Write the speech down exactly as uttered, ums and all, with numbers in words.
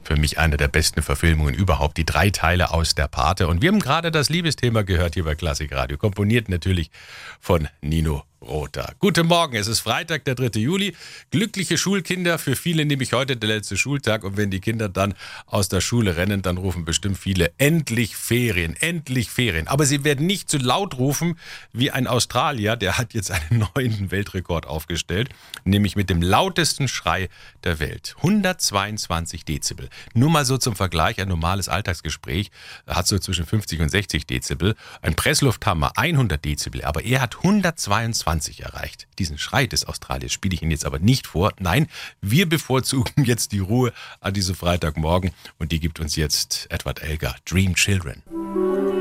Für mich eine der besten Verfilmungen überhaupt. Die drei Teile aus der Pate. Und wir haben gerade das Liebesthema gehört hier bei Klassikradio. Komponiert natürlich von Nino Rota. Guten Morgen, es ist Freitag, der dritte Juli. Glückliche Schulkinder, für viele nämlich heute der letzte Schultag. Und wenn die Kinder dann aus der Schule rennen, dann rufen bestimmt viele, endlich Ferien, endlich Ferien. Aber sie werden nicht so laut rufen wie ein Australier, der hat jetzt einen neuen Weltrekord aufgestellt, nämlich mit dem lautesten Schrei der Welt. hundertzweiundzwanzig Dezibel. Nur mal so zum Vergleich, ein normales Alltagsgespräch hat so zwischen fünfzig und sechzig Dezibel. Ein Presslufthammer hundert Dezibel, aber er hat hundertzweiundzwanzig erreicht. Diesen Schrei des Australiers spiele ich Ihnen jetzt aber nicht vor. Nein, wir bevorzugen jetzt die Ruhe an diesem Freitagmorgen und die gibt uns jetzt Edward Elgar, Dream Children.